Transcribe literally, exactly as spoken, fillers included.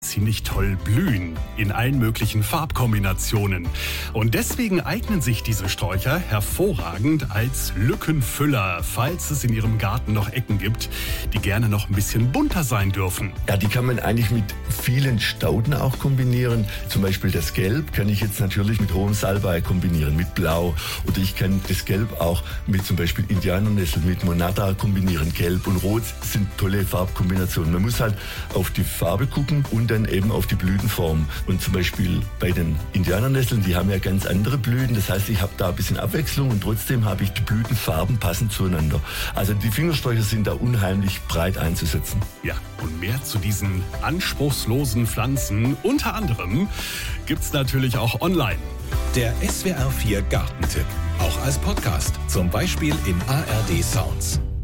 ziemlich toll blühen, in allen möglichen Farbkombinationen. Und deswegen eignen sich diese Sträucher hervorragend als Lückenfüller, falls es in Ihrem Garten noch Ecken gibt, die gerne noch ein bisschen bunter sein dürfen. Ja, die kann man eigentlich mit vielen Stauden auch kombinieren. Zum Beispiel das Gelb kann ich jetzt natürlich mit hohem Salbei kombinieren, mit Blau. Oder ich kann das Gelb auch mit zum Beispiel Indianernessel, mit Monarda kombinieren. Gelb und Rot sind tolle Farbkombinationen. Man muss halt auf die Farbe gucken und dann eben auf die Blütenform. Und zum Beispiel bei den Indianernesseln, die haben ja ganz andere Blüten. Das heißt, ich habe da ein bisschen Abwechslung und trotzdem habe ich die Blütenfarben passend zueinander. Also die Fingersträucher sind da unheimlich breit einzusetzen. Ja, und mehr zu diesen anspruchslosen Pflanzen, unter anderem, gibt's natürlich auch online. Der S W R vier Gartentipp, auch als Podcast, zum Beispiel in A R D Sounds.